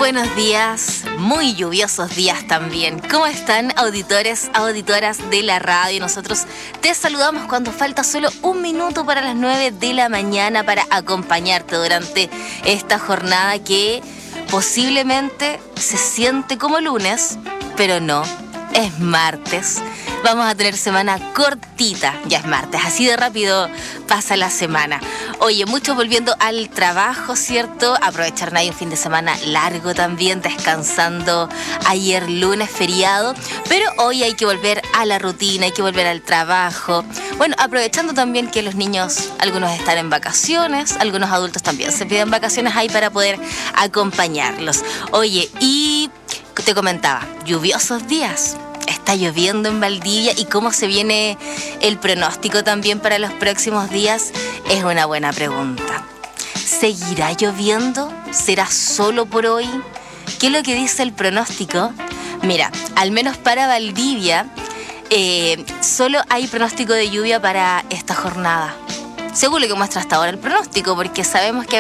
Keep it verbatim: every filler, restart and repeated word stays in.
buenos días, muy lluviosos días también. ¿Cómo están, auditores, auditoras de la radio? Nosotros te saludamos cuando falta solo un minuto para las nueve de la mañana para acompañarte durante esta jornada que posiblemente se siente como lunes, pero no, es martes. Vamos a tener semana cortita, ya es martes, así de rápido pasa la semana. Oye, muchos volviendo al trabajo, ¿cierto? Aprovecharon ahí un fin de semana largo también, descansando ayer lunes feriado, pero hoy hay que volver a la rutina, hay que volver al trabajo. Bueno, aprovechando también que los niños, algunos están en vacaciones, algunos adultos también se piden vacaciones ahí para poder acompañarlos. Oye, y te comentaba, lluviosos días. Está lloviendo en Valdivia y cómo se viene el pronóstico también para los próximos días es una buena pregunta. ¿Seguirá lloviendo? ¿Será solo por hoy? ¿Qué es lo que dice el pronóstico? Mira, al menos para Valdivia, eh, solo hay pronóstico de lluvia para esta jornada. Según lo que muestra hasta ahora el pronóstico, porque sabemos que